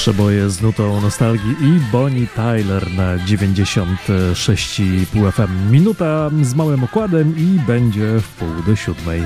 Przeboje z nutą nostalgii i Bonnie Tyler na 96,5 FM. Minuta z małym okładem i będzie w 6:30.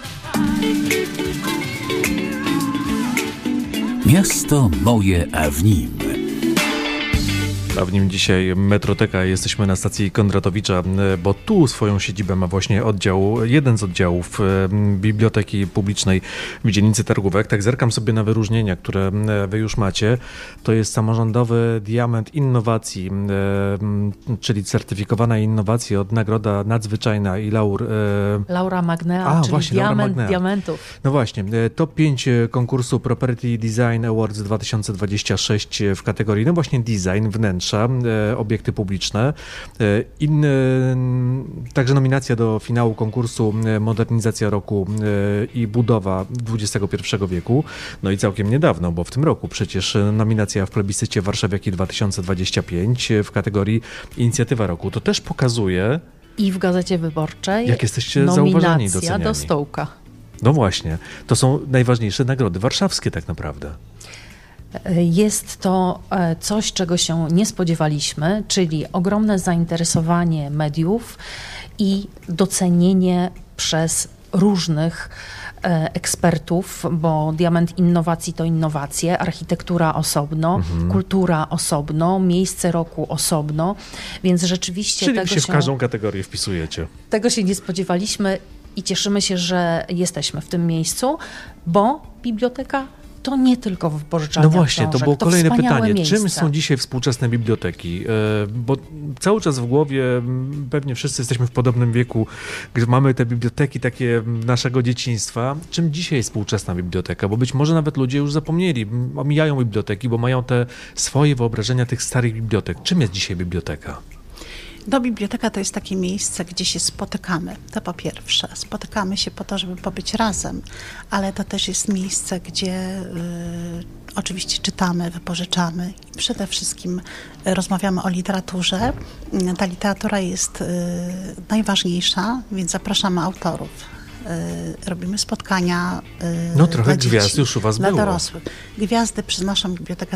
Miasto moje, a w nim. A w nim dzisiaj Metroteka. Jesteśmy na stacji Kondratowicza, bo tu swoją siedzibę ma właśnie jeden z oddziałów Biblioteki Publicznej w dzielnicy Targówek. Tak zerkam sobie na wyróżnienia, które wy już macie. To jest samorządowy diament innowacji, czyli certyfikowana innowacja od Nagroda Nadzwyczajna i Laura Magnea, czyli właśnie, diament diamentów. No właśnie, top 5 konkursu Property Design Awards 2026 w kategorii, no właśnie design, wnętrza, obiekty publiczne. Także nominacja do finału konkursu Modernizacja roku i budowa XXI wieku. No i całkiem niedawno, bo w tym roku przecież nominacja w plebiscycie Warszawiaki 2025 w kategorii Inicjatywa roku. To też pokazuje... I w Gazecie Wyborczej jak jesteście zauważani, doceniani. Nominacja do Stołka. No właśnie, to są najważniejsze nagrody warszawskie tak naprawdę. Jest to coś, czego się nie spodziewaliśmy, czyli ogromne zainteresowanie mediów i docenienie przez różnych ekspertów, bo diament innowacji to innowacje, architektura osobno, kultura osobno, miejsce roku osobno, więc rzeczywiście... Czyli tego się w każdą kategorię wpisujecie. Tego się nie spodziewaliśmy i cieszymy się, że jesteśmy w tym miejscu, bo biblioteka to nie tylko wypożyczalnia No właśnie, książek, to było kolejne pytanie. miejsce. Czym są dzisiaj współczesne biblioteki? Bo cały czas w głowie, pewnie wszyscy jesteśmy w podobnym wieku, gdzie mamy te biblioteki takie naszego dzieciństwa. Czym dzisiaj jest współczesna biblioteka? Bo być może nawet ludzie już zapomnieli, omijają biblioteki, bo mają te swoje wyobrażenia tych starych bibliotek. Czym jest dzisiaj biblioteka? No, biblioteka to jest takie miejsce, gdzie się spotykamy. To po pierwsze. Spotykamy się po to, żeby pobyć razem, ale to też jest miejsce, gdzie oczywiście czytamy, wypożyczamy i przede wszystkim rozmawiamy o literaturze. Ta literatura jest najważniejsza, więc zapraszamy autorów. Robimy spotkania no trochę dla dzieci, gwiazd już u was dla było. dorosłych. Gwiazdy przez naszą bibliotekę